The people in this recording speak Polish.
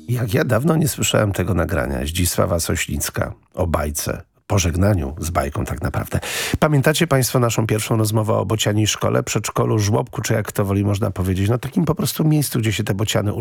Jak ja dawno nie słyszałem tego nagrania. Zdzisława Sośnicka o bajce. Pożegnaniu z bajką tak naprawdę. Pamiętacie państwo naszą pierwszą rozmowę o bocianiej szkole, przedszkolu, żłobku, czy jak to woli można powiedzieć? No takim po prostu miejscu, gdzie się te bociany